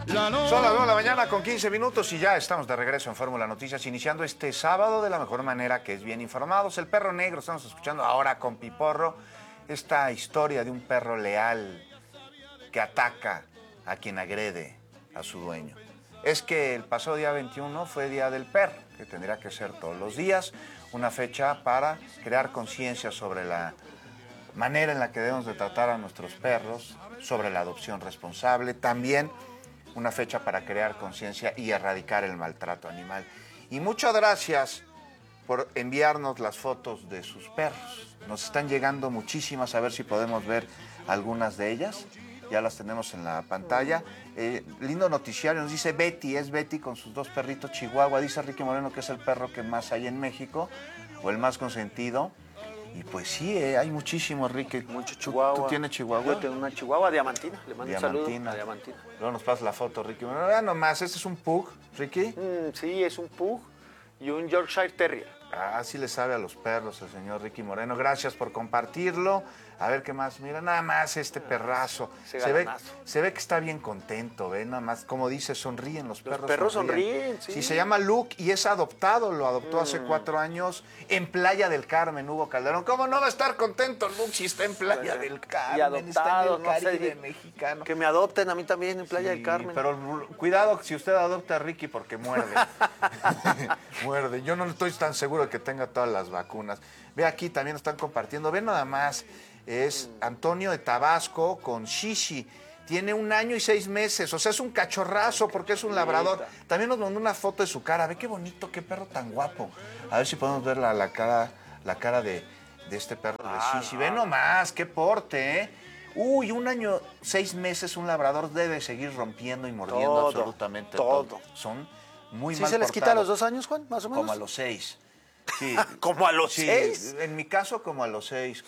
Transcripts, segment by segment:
Son las 2 de la mañana con 15 minutos y ya estamos de regreso en Fórmula Noticias, iniciando este sábado de la mejor manera, que es bien informados. El perro negro, estamos escuchando ahora con Piporro esta historia de un perro leal que ataca a quien agrede a su dueño. Es que el pasado día 21 fue Día del Perro, que tendría que ser todos los días, una fecha para crear conciencia sobre la manera en la que debemos de tratar a nuestros perros, sobre la adopción responsable, también una fecha para crear conciencia y erradicar el maltrato animal. Y muchas gracias por enviarnos las fotos de sus perros. Nos están llegando muchísimas, a ver si podemos ver algunas de ellas. Ya las tenemos en la pantalla. Lindo noticiario, nos dice Betty, es Betty con sus dos perritos Chihuahua. Dice Ricky Moreno que es el perro que más hay en México, o el más consentido. Y pues sí, hay muchísimos, Ricky. Mucho Chihuahua. ¿Tú tienes Chihuahua? Yo tengo una Chihuahua diamantina. Le mando un saludo a Diamantina. Luego nos pasa la foto, Ricky. Bueno, vean nomás, este es un pug, Ricky. Sí, es un pug y un Yorkshire Terrier. Ah, sí le sabe a los perros el señor Ricky Moreno. Gracias por compartirlo. A ver qué más. Mira, nada más este perrazo. Se ve que está bien contento, ¿ve? Nada más, como dice, sonríen los perros. Los perros sonríen, sí. Sí, se llama Luke y es adoptado. Lo adoptó hace 4 años en Playa del Carmen, Hugo Calderón. ¿Cómo no va a estar contento Luke si está en Playa del Carmen? Y adoptado, está en el Caribe mexicano. Que me adopten a mí también en Playa del Carmen. Pero cuidado si usted adopta a Ricky porque muerde. Muerde. Yo no estoy tan seguro de que tenga todas las vacunas. Ve aquí, también están compartiendo. Ve nada más. Es Antonio de Tabasco con Shishi. Tiene 1 año y 6 meses. O sea, es un cachorrazo porque es un labrador. También nos mandó una foto de su cara. Ve qué bonito, qué perro tan guapo. A ver si podemos ver la cara de este perro de Shishi. Ve nomás, qué porte, ¿eh? Uy, 1 año, 6 meses, un labrador debe seguir rompiendo y mordiendo absolutamente todo. Son muy mal portados. ¿Sí se les quita a los 2 años, Juan, más o menos? Como a los 6. Sí. ¿Como a los 6? En mi caso, como a los 6.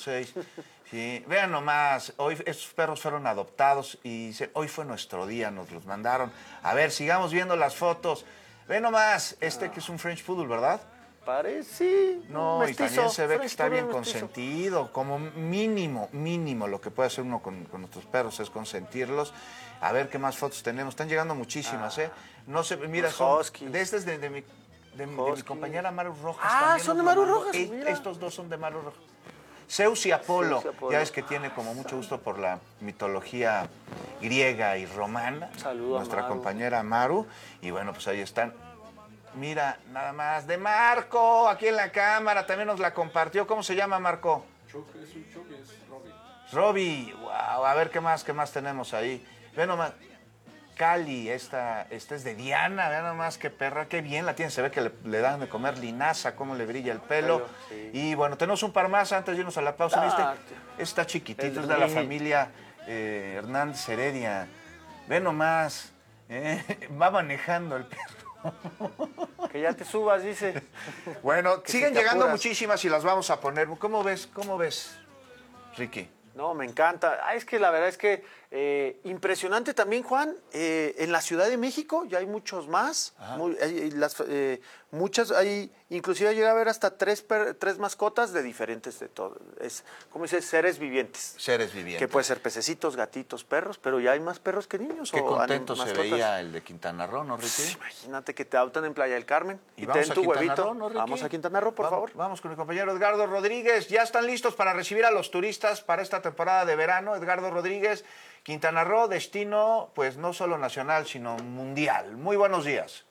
Sí. Vean nomás, hoy estos perros fueron adoptados y hoy fue nuestro día, nos los mandaron. A ver, sigamos viendo las fotos. Ve nomás, que es un French Poodle, ¿verdad? Parece. No, mestizo, y también se ve que está bien consentido. Como mínimo, lo que puede hacer uno con nuestros perros es consentirlos. A ver qué más fotos tenemos. Están llegando muchísimas, ¿eh? No sé, mira, son de mi compañera Maru Rojas. Son de Maru Rojas. Estos dos son de Maru Rojas. Zeus y Apolo. Ya ves que tiene como mucho gusto por la mitología griega y romana. Saludos nuestra a Maru. Compañera Maru. Y bueno, pues ahí están. Mira, nada más, de Marco, aquí en la cámara, también nos la compartió. ¿Cómo se llama, Marco? Es un Chucky, es Robbie. Robbie, wow, a ver qué más tenemos ahí. Ve nomás, Cali, esta es de Diana, vean nomás qué perra, qué bien la tiene, se ve que le dan de comer linaza, cómo le brilla el pelo. Sí. Y bueno, tenemos un par más antes de irnos a la pausa. Está chiquitito, es de la familia Hernández Heredia. Ve nomás, va manejando el perro. Que ya te subas, dice. Bueno, Que siguen si te llegando apuras. muchísimas y las vamos a poner. ¿Cómo ves, Ricky? No, me encanta. Es que la verdad es que impresionante también, Juan. En la Ciudad de México ya hay muchos más. Muchas, inclusive llega a haber hasta 3 mascotas de diferentes de todo. ¿Cómo dice? Seres vivientes. Seres vivientes. Que puede ser pececitos, gatitos, perros, pero ya hay más perros que niños. Qué contento se veía el de Quintana Roo, ¿no, Ricky? Pues, imagínate que te adoptan en Playa del Carmen y te den tu huevito. Roo, ¿no, Ricky? Vamos a Quintana Roo, por favor. Vamos con mi compañero Edgardo Rodríguez. Ya están listos para recibir a los turistas para esta temporada de verano. Edgardo Rodríguez, Quintana Roo, destino pues no solo nacional, sino mundial. Muy buenos días.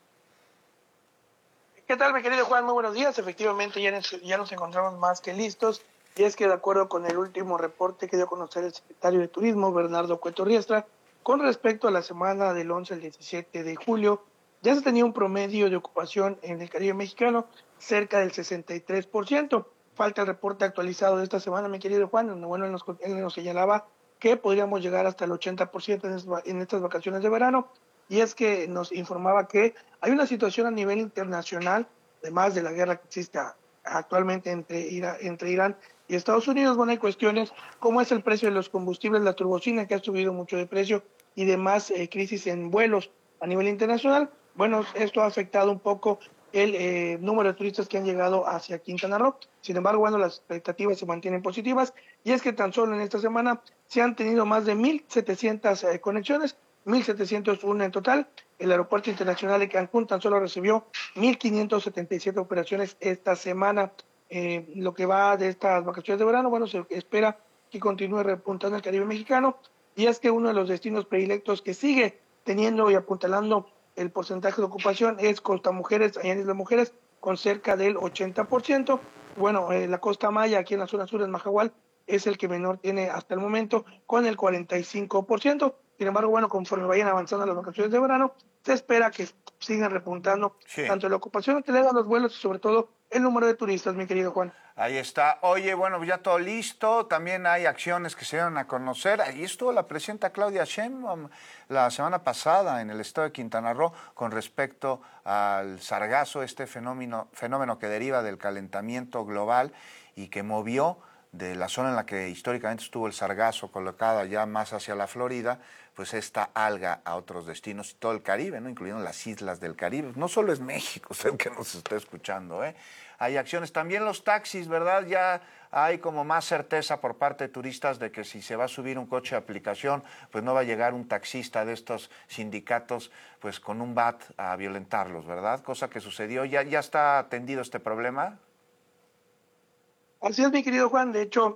¿Qué tal, mi querido Juan? Muy buenos días. Efectivamente, ya nos encontramos más que listos. Y es que, de acuerdo con el último reporte que dio a conocer el secretario de Turismo, Bernardo Cueto Riestra, con respecto a la semana del 11 al 17 de julio, ya se tenía un promedio de ocupación en el Caribe mexicano cerca del 63%. Falta el reporte actualizado de esta semana, mi querido Juan, donde bueno, él nos señalaba que podríamos llegar hasta el 80% en estas vacaciones de verano. Y es que nos informaba que hay una situación a nivel internacional, además de la guerra que existe actualmente entre Irán y Estados Unidos. Bueno, hay cuestiones como es el precio de los combustibles, la turbocina que ha subido mucho de precio y demás crisis en vuelos a nivel internacional. Bueno, esto ha afectado un poco el número de turistas que han llegado hacia Quintana Roo. Sin embargo, bueno, las expectativas se mantienen positivas y es que tan solo en esta semana se han tenido más de 1,700 conexiones, 1.701 en total. El Aeropuerto Internacional de Cancún tan solo recibió 1.577 operaciones esta semana. Lo que va de estas vacaciones de verano, bueno, se espera que continúe repuntando el Caribe mexicano, y es que uno de los destinos predilectos que sigue teniendo y apuntalando el porcentaje de ocupación es Costa Mujeres, allá en Isla Mujeres, con cerca del 80%. Bueno, la Costa Maya, aquí en la zona sur, en Majahual, es el que menor tiene hasta el momento, con el 45%. Sin embargo, bueno, conforme vayan avanzando las vacaciones de verano, se espera que sigan repuntando tanto la ocupación hotelera, los vuelos y sobre todo el número de turistas, mi querido Juan. Ahí está. Oye, bueno, ya todo listo. También hay acciones que se dieron a conocer. Ahí estuvo la presidenta Claudia Sheinbaum la semana pasada en el estado de Quintana Roo con respecto al sargazo, este fenómeno que deriva del calentamiento global y que movió de la zona en la que históricamente estuvo el sargazo colocada ya más hacia la Florida, pues esta alga a otros destinos y todo el Caribe, ¿no? Incluyendo las islas del Caribe. No solo es México, usted que nos está escuchando, ¿eh? Hay acciones. También los taxis, ¿verdad? Ya hay como más certeza por parte de turistas de que si se va a subir un coche de aplicación, pues no va a llegar un taxista de estos sindicatos pues con un bat a violentarlos, ¿verdad? Cosa que sucedió. ¿Ya está atendido este problema? Así es, mi querido Juan. De hecho,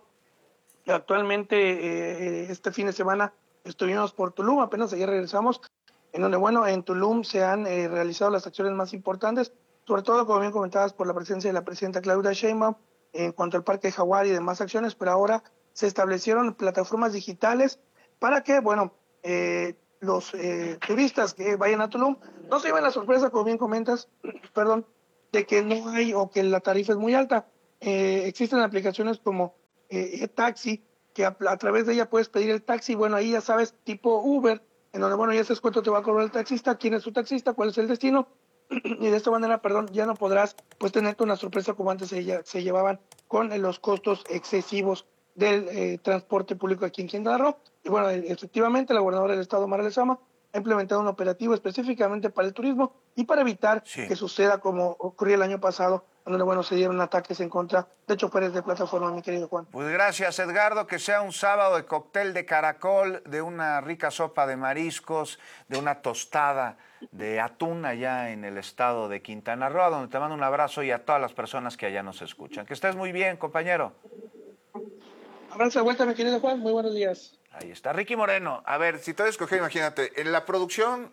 actualmente este fin de semana estuvimos por Tulum, apenas ayer regresamos, en donde, bueno, en Tulum se han realizado las acciones más importantes, sobre todo, como bien comentabas, por la presencia de la presidenta Claudia Sheinbaum, en cuanto al Parque Jaguar y demás acciones, pero ahora se establecieron plataformas digitales para que, bueno, los turistas que vayan a Tulum no se lleven la sorpresa, como bien comentas, perdón, de que no hay o que la tarifa es muy alta. Existen aplicaciones como taxi, que a través de ella puedes pedir el taxi. Bueno, ahí ya sabes, tipo Uber, en donde, bueno, ya sabes cuánto te va a cobrar el taxista, quién es su taxista, cuál es el destino, y de esta manera, perdón, ya no podrás pues tenerte una sorpresa como antes se llevaban con los costos excesivos del transporte público aquí en Quintana Roo. Y bueno, efectivamente, la gobernadora del estado, Mara Lezama, ha implementado un operativo específicamente para el turismo y para evitar que suceda como ocurrió el año pasado, donde, bueno, se dieron ataques en contra de choferes de plataforma, mi querido Juan. Pues gracias, Edgardo, que sea un sábado de cóctel de caracol, de una rica sopa de mariscos, de una tostada de atún allá en el estado de Quintana Roo, donde te mando un abrazo, y a todas las personas que allá nos escuchan. Que estés muy bien, compañero. Abrazo de vuelta, mi querido Juan, muy buenos días. Ahí está, Ricky Moreno. A ver, si te voy a escoger, imagínate, en la producción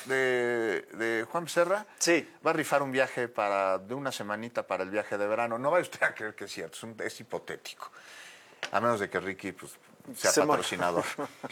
de Juan Becerra, sí, va a rifar un viaje de una semanita para el viaje de verano. No vaya usted a creer que es cierto, es hipotético. A menos de que Ricky pues, sea patrocinador.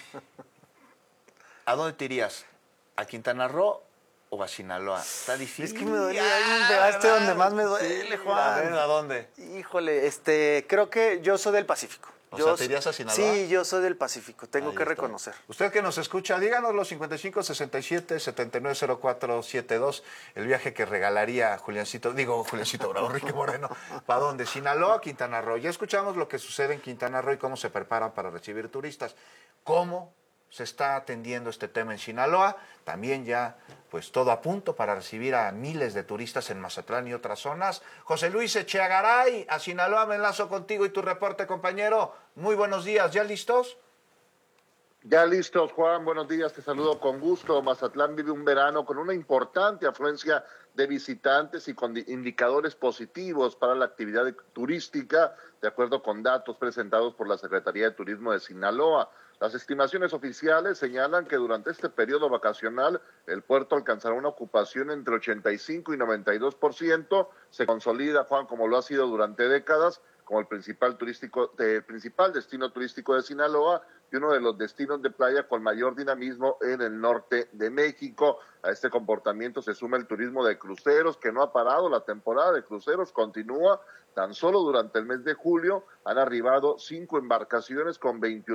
¿A dónde te irías? ¿A Quintana Roo o a Sinaloa? Está difícil. Es que me duele, ahí me pegaste donde más me duele, sí, Juan. A ver, ¿a dónde? Híjole, creo que yo soy del Pacífico. O sea, ¿te irías a Sinaloa? Sí, yo soy del Pacífico, tengo Ahí que está. reconocer. Usted que nos escucha, díganos 55 67 79 04 72, el viaje que regalaría Juliancito Bravo, Ricky Moreno. ¿Para dónde? Sinaloa, Quintana Roo. Ya escuchamos lo que sucede en Quintana Roo y cómo se preparan para recibir turistas. ¿Cómo se está atendiendo este tema en Sinaloa? También ya, pues todo a punto para recibir a miles de turistas en Mazatlán y otras zonas. José Luis Echeagaray, a Sinaloa me enlazo contigo y tu reporte, compañero. Muy buenos días, ¿ya listos? Ya listos, Juan, buenos días, te saludo con gusto. Mazatlán vive un verano con una importante afluencia de visitantes y con indicadores positivos para la actividad turística, de acuerdo con datos presentados por la Secretaría de Turismo de Sinaloa. Las estimaciones oficiales señalan que durante este periodo vacacional el puerto alcanzará una ocupación entre 85 y 92%. Se consolida, Juan, como lo ha sido durante décadas, como el principal destino turístico de Sinaloa y uno de los destinos de playa con mayor dinamismo en el norte de México. A este comportamiento se suma el turismo de cruceros, que no ha parado. La temporada de cruceros continúa. Tan solo durante el mes de julio han arribado 5 embarcaciones con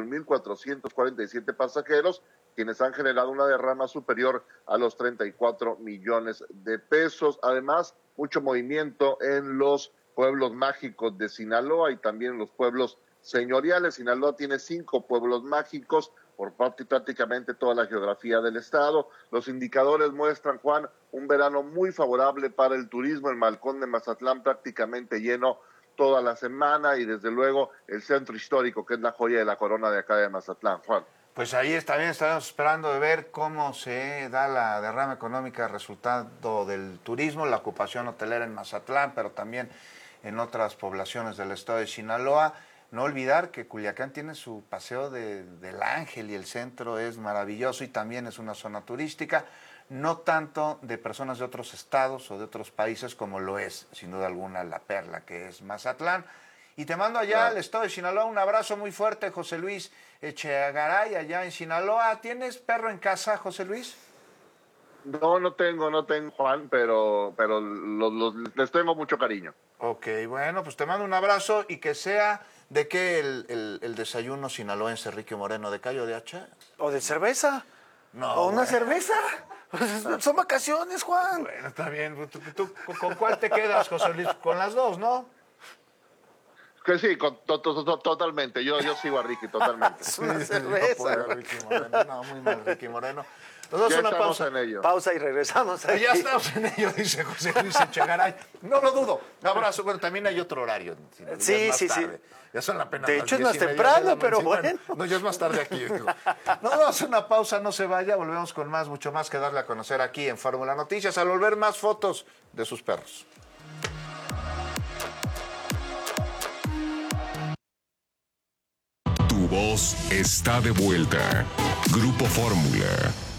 21,447 pasajeros, quienes han generado una derrama superior a los 34 millones de pesos. Además, mucho movimiento en los pueblos mágicos de Sinaloa y también los pueblos señoriales. Sinaloa tiene 5 pueblos mágicos por prácticamente toda la geografía del estado. Los indicadores muestran, Juan, un verano muy favorable para el turismo. El Malecón de Mazatlán prácticamente lleno toda la semana y desde luego el centro histórico, que es la joya de la corona de acá de Mazatlán, Juan. Pues ahí también estaremos esperando de ver cómo se da la derrama económica resultado del turismo, la ocupación hotelera en Mazatlán, pero también en otras poblaciones del estado de Sinaloa. No olvidar que Culiacán tiene su paseo del Ángel y el centro es maravilloso y también es una zona turística, no tanto de personas de otros estados o de otros países como lo es, sin duda alguna, la perla que es Mazatlán. Y te mando allá al estado de Sinaloa un abrazo muy fuerte, José Luis Echegaray, allá en Sinaloa. ¿Tienes perro en casa, José Luis? No tengo, Juan, pero les tengo mucho cariño. Ok, bueno, pues te mando un abrazo y que sea de que el desayuno sinaloense, Enrique Moreno, de callo de hacha. ¿O de cerveza? No. ¿O una bueno. cerveza? Son vacaciones, Juan. Bueno, está bien. ¿Tú con cuál te quedas, José Luis? Con las dos, ¿no? Que sí, totalmente. Yo sigo a Ricky, totalmente. Es una No cerveza. puedo, Ricky Moreno. No, muy mal, Ricky Moreno. Nosotros Ya una estamos pausa. en ello. Pausa y regresamos. Aquí. Ya estamos en ello, dice José Luis Echegaray. No lo dudo. Un abrazo. Bueno, también hay otro horario. Ya es Sí, más sí. tarde. Ya son apenas De las hecho, es 10:30 más temprano, de la pero mañana. bueno. No, ya es más tarde aquí. Digo. Nos vamos a hacer una pausa, no se vaya. Volvemos con mucho más que darle a conocer aquí en Fórmula Noticias. Al volver, más fotos de sus perros. Tu voz está de vuelta. Grupo Fórmula.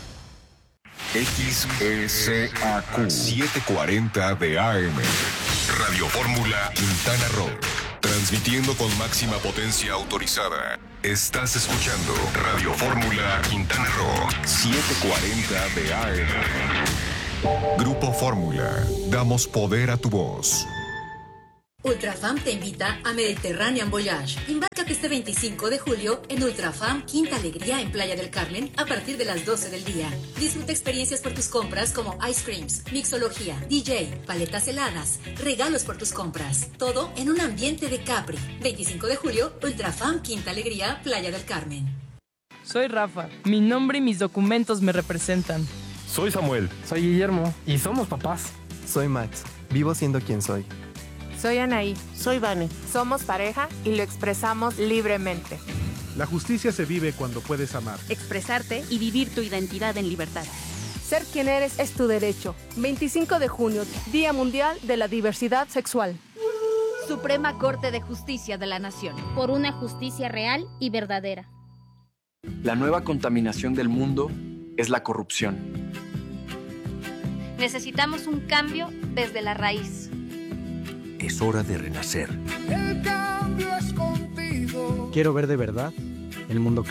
XECAQ 740 de AM. Radio Fórmula Quintana Roo. Transmitiendo con máxima potencia autorizada. Estás escuchando Radio Fórmula Quintana Roo 740 de AM. Grupo Fórmula. Damos poder a tu voz. Ultrafam te invita a Mediterranean Voyage. Embárcate este 25 de julio en Ultrafam Quinta Alegría en Playa del Carmen a partir de las 12 del día. Disfruta experiencias por tus compras como ice creams, mixología, DJ, paletas heladas, regalos por tus compras. Todo en un ambiente de Capri. 25 de julio, Ultrafam Quinta Alegría, Playa del Carmen. Soy Rafa. Mi nombre y mis documentos me representan. Soy Samuel. Soy Guillermo. Y somos papás. Soy Max. Vivo siendo quien soy. Soy Anaí. Soy Vane. Somos pareja y lo expresamos libremente. La justicia se vive cuando puedes amar. Expresarte y vivir tu identidad en libertad. Ser quien eres es tu derecho. 25 de junio, Día Mundial de la Diversidad Sexual. Suprema Corte de Justicia de la Nación. Por una justicia real y verdadera. La nueva contaminación del mundo es la corrupción. Necesitamos un cambio desde la raíz. Es hora de renacer. El cambio es contigo. Quiero ver de verdad el mundo